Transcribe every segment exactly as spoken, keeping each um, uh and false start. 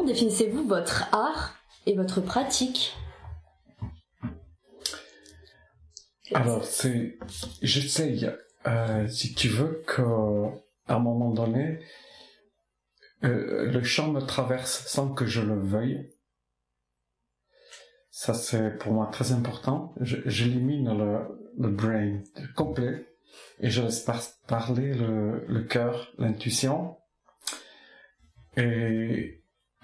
comment définissez-vous votre art et votre pratique ? Alors, c'est, j'essaye, euh, si tu veux, qu'à un moment donné, euh, le chant me traverse sans que je le veuille. Ça, c'est pour moi très important. Je, j'élimine le, le brain complet et je laisse par, parler le, le cœur, l'intuition. Et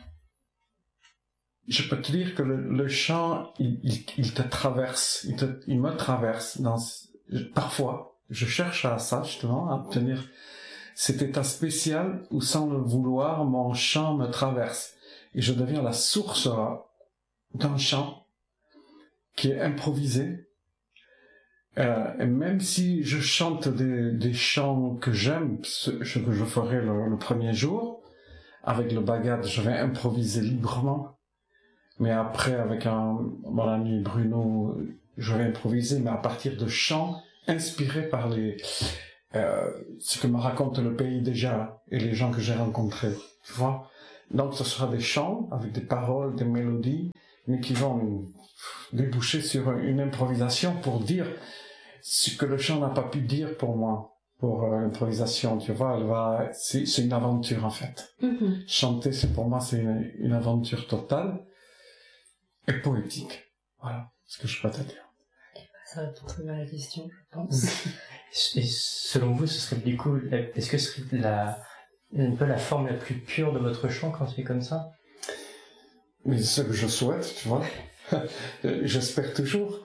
je peux te dire que le, le chant, il, il, il te traverse, il, te, il me traverse. Dans, parfois, je cherche à ça, justement, à obtenir cet état spécial où, sans le vouloir, mon chant me traverse. Et je deviens la source d'un chant qui est improvisé. Euh, et même si je chante des, des chants que j'aime, ce, ce que je ferai le, le premier jour, avec le bagad, je vais improviser librement. Mais après, avec un, mon ami Bruno, je vais improviser, mais à partir de chants inspirés par les, euh, ce que me raconte le pays déjà et les gens que j'ai rencontrés. Tu vois? Donc, ce sera des chants avec des paroles, des mélodies, mais qui vont déboucher sur une improvisation pour dire ce que le chant n'a pas pu dire pour moi, pour euh, l'improvisation, tu vois, elle va, c'est, c'est une aventure en fait. Mm-hmm. Chanter, c'est pour moi, c'est une, une aventure totale et poétique. Voilà ce que je peux te dire. Ça répond très bien à la question, je pense. Et selon vous, ce serait du coup, est-ce que ce serait la, un peu la forme la plus pure de votre chant quand c'est comme ça? Mais c'est ce que je souhaite, tu vois. J'espère toujours.